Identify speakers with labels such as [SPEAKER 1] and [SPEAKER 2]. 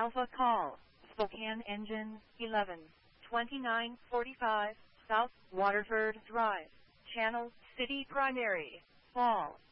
[SPEAKER 1] Alpha Call, Spokane Engine 11, 2945, South Waterford Drive, Channel City Primary, Fall.